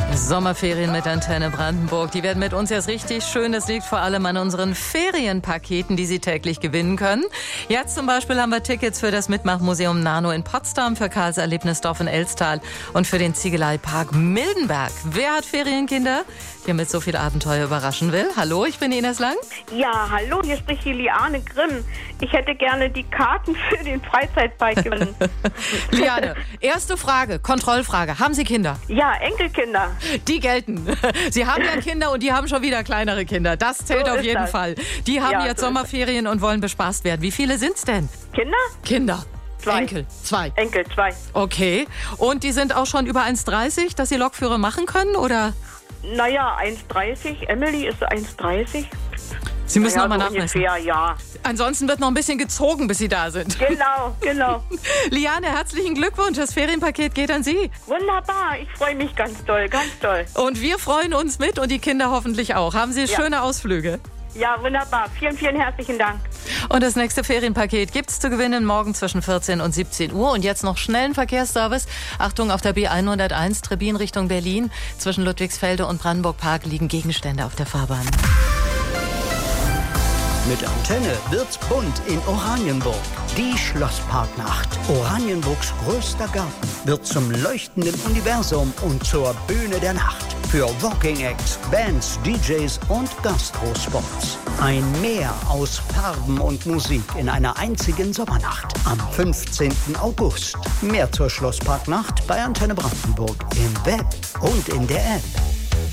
Sommerferien mit Antenne Brandenburg. Die werden mit uns erst richtig schön. Das liegt vor allem an unseren Ferienpaketen, die Sie täglich gewinnen können. Jetzt zum Beispiel haben wir Tickets für das Mitmachmuseum Nano in Potsdam, für Karls Erlebnisdorf in Elstal und für den Ziegeleipark Mildenberg. Wer hat Ferienkinder, der mit so viel Abenteuer überraschen will? Hallo, ich bin Ines Lang. Ja, hallo, hier spricht die Liane Grimm. Ich hätte gerne die Karten für den Freizeitpark gewonnen. Liane, erste Frage, Kontrollfrage. Haben Sie Kinder? Ja, Enkelkinder. Die gelten. Sie haben ja Kinder und die haben schon wieder kleinere Kinder. Das zählt So auf ist jeden das. Fall. Die haben Ja, jetzt so ist Sommerferien und wollen bespaßt werden. Wie viele sind's denn? Kinder? Kinder. 2. Enkel. 2. Enkel, 2. Okay. Und die sind auch schon über 1,30, dass sie Lokführer machen können, oder? Naja, 1,30. Emily ist 1,30. Sie müssen nochmal so nachmessen. ungefähr, ja. Ansonsten wird noch ein bisschen gezogen, bis sie da sind. Genau. Liane, herzlichen Glückwunsch. Das Ferienpaket geht an Sie. Wunderbar, ich freue mich ganz toll, ganz toll. Und wir freuen uns mit und die Kinder hoffentlich auch. Haben Sie schöne Ausflüge? Ja, wunderbar. Vielen, vielen herzlichen Dank. Und das nächste Ferienpaket gibt's zu gewinnen morgen zwischen 14 und 17 Uhr. Und jetzt noch schnellen Verkehrsservice. Achtung, auf der B101 Trebin Richtung Berlin. Zwischen Ludwigsfelde und Brandenburg Park liegen Gegenstände auf der Fahrbahn. Mit Antenne wird's bunt in Oranienburg. Die Schlossparknacht. Oranienburgs größter Garten wird zum leuchtenden Universum und zur Bühne der Nacht. Für Walking Acts, Bands, DJs und Gastrospots. Ein Meer aus Farben und Musik in einer einzigen Sommernacht am 15. August. Mehr zur Schlossparknacht bei Antenne Brandenburg im Web und in der App.